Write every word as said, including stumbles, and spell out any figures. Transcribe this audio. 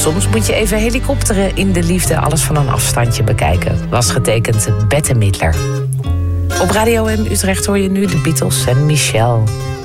Soms moet je even helikopteren in de liefde, alles van een afstandje bekijken. Was getekend Bette Midler. Op Radio M Utrecht hoor je nu de Beatles en Michelle.